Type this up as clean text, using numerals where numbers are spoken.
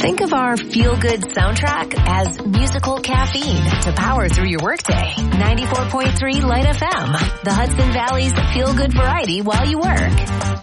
Think of our feel-good soundtrack as musical caffeine to power through your workday. 94.3 Light FM, the Hudson Valley's feel-good variety while you work.